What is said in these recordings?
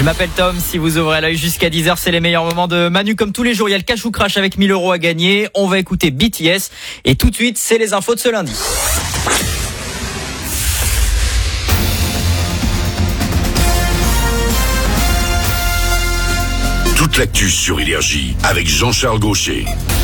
m'appelle Tom, si vous ouvrez l'œil jusqu'à 10h, c'est les meilleurs moments de Manu. Comme tous les jours, il y a le cash ou crash avec 1000 € à gagner. On va écouter BTS et tout de suite, c'est les infos de ce lundi. Toute l'actu sur Énergie avec Jean-Charles Gaucher.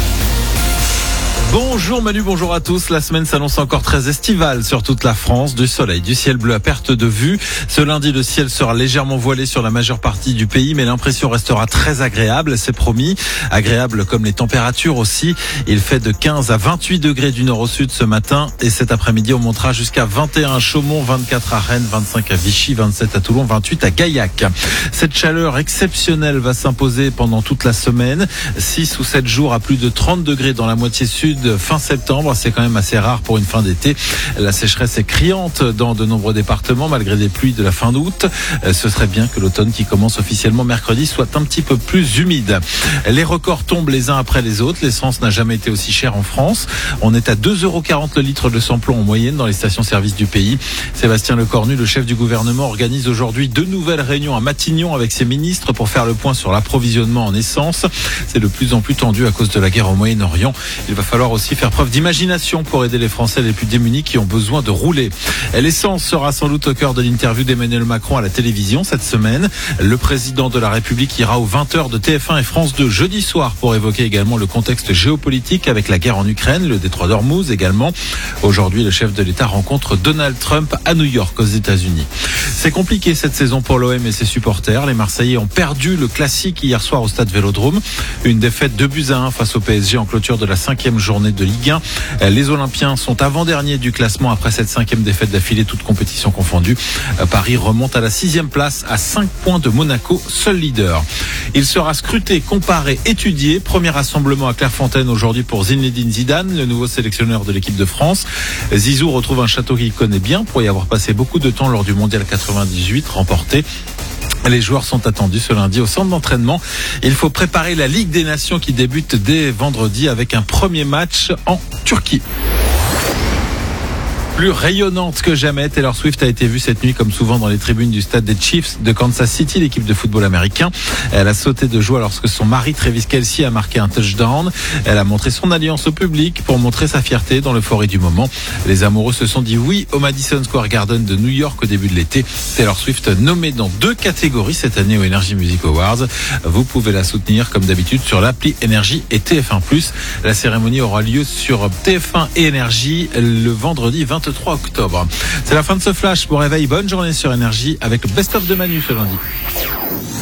Bonjour Manu, bonjour à tous. La semaine s'annonce encore très estivale sur toute la France. Du soleil, du ciel bleu à perte de vue. Ce lundi, le ciel sera légèrement voilé sur la majeure partie du pays, mais l'impression restera très agréable, c'est promis. Agréable comme les températures aussi. Il fait de 15 à 28 degrés du nord au sud ce matin. Et cet après-midi, on montera jusqu'à 21 à Chaumont, 24 à Rennes, 25 à Vichy, 27 à Toulon, 28 à Gaillac. Cette chaleur exceptionnelle va s'imposer pendant toute la semaine. 6 ou 7 jours à plus de 30 degrés dans la moitié sud. Fin septembre, c'est quand même assez rare pour une fin d'été. La sécheresse est criante dans de nombreux départements malgré des pluies de la fin d'août. Ce serait bien que l'automne qui commence officiellement mercredi soit un petit peu plus humide. Les records tombent les uns après les autres. L'essence n'a jamais été aussi chère en France. On est à 2,40 € le litre de samplon en moyenne dans les stations-service du pays. Sébastien Lecornu, le chef du gouvernement, organise aujourd'hui 2 nouvelles réunions à Matignon avec ses ministres pour faire le point sur l'approvisionnement en essence. C'est de plus en plus tendu à cause de la guerre au Moyen-Orient. Il va falloir aussi faire preuve d'imagination pour aider les Français les plus démunis qui ont besoin de rouler. L'essence sera sans doute au cœur de l'interview d'Emmanuel Macron à la télévision cette semaine. Le président de la République ira aux 20h de TF1 et France 2 jeudi soir pour évoquer également le contexte géopolitique avec la guerre en Ukraine, le détroit d'Ormuz également. Aujourd'hui, le chef de l'État rencontre Donald Trump à New York aux États-Unis. C'est compliqué cette saison pour l'OM et ses supporters. Les Marseillais ont perdu le classique hier soir au stade Vélodrome. Une défaite 2-1 face au PSG en clôture de la 5e journée de Ligue 1. Les Olympiens sont avant-derniers du classement après cette 5e défaite d'affilée, toute compétition confondue. Paris remonte à la 6e place à 5 points de Monaco, seul leader. Il sera scruté, comparé, étudié. Premier rassemblement à Clairefontaine aujourd'hui pour Zinedine Zidane, le nouveau sélectionneur de l'équipe de France. Zizou retrouve un château qu'il connaît bien pour y avoir passé beaucoup de temps lors du Mondial 98 remporté. Les joueurs sont attendus ce lundi au centre d'entraînement. Il faut préparer la Ligue des Nations qui débute dès vendredi avec un premier match en Turquie. Plus rayonnante que jamais, Taylor Swift a été vue cette nuit comme souvent dans les tribunes du stade des Chiefs de Kansas City, l'équipe de football américain. Elle a sauté de joie lorsque son mari Travis Kelce a marqué un touchdown. Elle a montré son alliance au public pour montrer sa fierté dans l'euphorie du moment. Les amoureux se sont dit oui au Madison Square Garden de New York au début de l'été. Taylor Swift nommée dans 2 catégories cette année aux Energy Music Awards. Vous pouvez la soutenir comme d'habitude sur l'appli Énergie et TF1+. La cérémonie aura lieu sur TF1 et Énergie le vendredi 23 octobre. C'est la fin de ce flash. Bon réveil, bonne journée sur Énergie avec le best-of de Manu ce lundi.